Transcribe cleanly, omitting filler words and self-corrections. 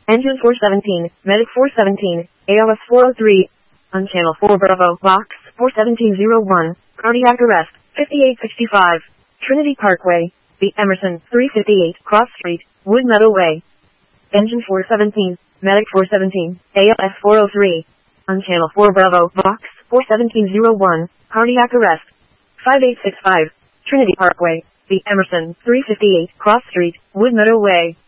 Engine 417, Medic 417, ALS 403. On Channel 4 Bravo, Box 41701, cardiac arrest, 5865. Trinity Parkway, B. Emerson, 358, Cross Street, Wood Meadow Way. Engine 417, Medic 417, ALS 403. On Channel 4 Bravo, Box 41701, cardiac arrest, 5865. Trinity Parkway, B. Emerson, 358, Cross Street, Wood Meadow Way.